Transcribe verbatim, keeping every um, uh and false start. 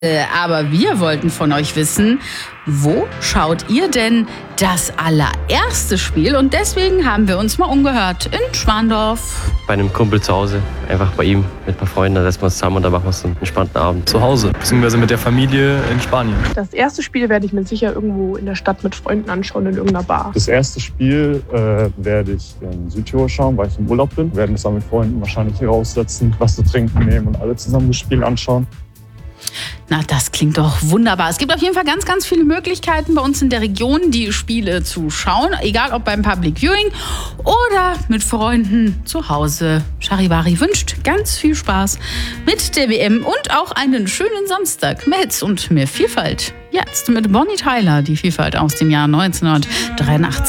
Äh, aber wir wollten von euch wissen, wo schaut ihr denn das allererste Spiel? Und deswegen haben wir uns mal umgehört in Schwandorf. Bei einem Kumpel zu Hause, einfach bei ihm mit ein paar Freunden, da setzen wir uns zusammen und da machen wir so einen entspannten Abend. Zu Hause, beziehungsweise mit der Familie in Spanien. Das erste Spiel werde ich mir sicher irgendwo in der Stadt mit Freunden anschauen, in irgendeiner Bar. Das erste Spiel äh, werde ich in Südtirol schauen, weil ich im Urlaub bin. Wir werden uns dann mit Freunden wahrscheinlich hier raussetzen, was zu trinken nehmen und alle zusammen das Spiel anschauen. Na, das klingt doch wunderbar. Es gibt auf jeden Fall ganz, ganz viele Möglichkeiten bei uns in der Region, die Spiele zu schauen. Egal ob beim Public Viewing oder mit Freunden zu Hause. Charivari wünscht ganz viel Spaß mit der W M und auch einen schönen Samstag. Mehr Hits und mehr Vielfalt. Jetzt mit Bonnie Tyler, die Vielfalt aus dem Jahr neunzehnhundertdreiundachtzig.